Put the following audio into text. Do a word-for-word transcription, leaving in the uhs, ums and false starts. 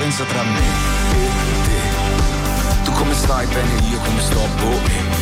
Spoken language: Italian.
differenza tra me e te. Tu come stai? Bene, io come sto? Boh, eh.